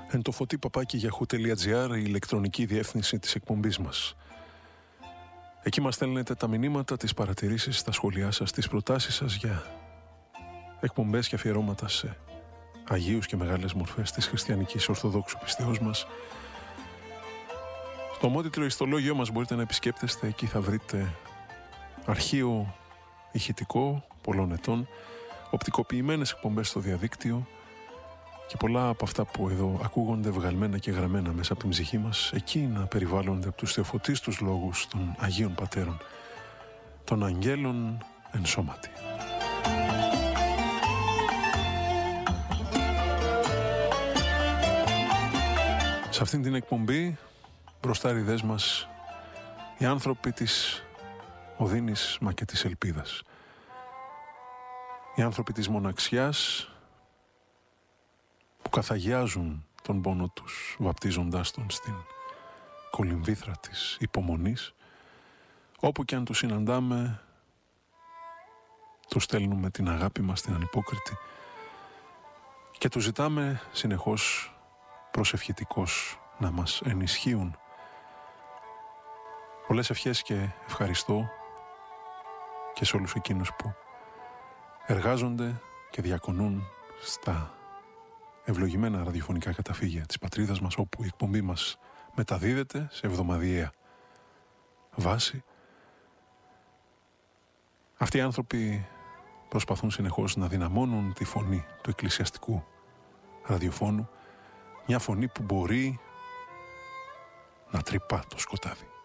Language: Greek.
Εν το foti@yahoo.gr, η ηλεκτρονική διεύθυνση της εκπομπής μας. Εκεί μας στέλνετε τα μηνύματα, τις παρατηρήσεις, τα σχόλιά σας, τις προτάσεις σας για εκπομπές και αφιερώματα σε Αγίους και μεγάλες μορφές της χριστιανικής ορθοδόξου πιστεώς μας. Στο ομότιτλο ιστολόγιο μας μπορείτε να επισκέπτεστε, εκεί θα βρείτε αρχείο ηχητικό πολλών ετών, οπτικοποιημένες εκπομπές στο διαδίκτυο και πολλά από αυτά που εδώ ακούγονται βγαλμένα και γραμμένα μέσα από την ψυχή μας, εκεί να περιβάλλονται από τους θεοφωτίστους λόγους των Αγίων Πατέρων, των Αγγέλων εν σώματι. Σε αυτήν την εκπομπή, μπροστάριδες μας, οι άνθρωποι της οδύνης μα και της ελπίδας. Οι άνθρωποι της μοναξιάς που καθαγιάζουν τον πόνο τους, βαπτίζοντάς τον στην κολυμβήθρα της υπομονής. Όπου και αν τους συναντάμε, τους στέλνουμε την αγάπη μας, την ανυπόκριτη, και τους ζητάμε συνεχώς προσευχητικώς να μας ενισχύουν. Πολλές ευχές και ευχαριστώ και σε όλους εκείνους που εργάζονται και διακονούν στα ευλογημένα ραδιοφωνικά καταφύγια της πατρίδας μας, όπου η εκπομπή μας μεταδίδεται σε εβδομαδιαία βάση. Αυτοί οι άνθρωποι προσπαθούν συνεχώς να δυναμώνουν τη φωνή του εκκλησιαστικού ραδιοφώνου, μια φωνή που μπορεί να τρυπά το σκοτάδι.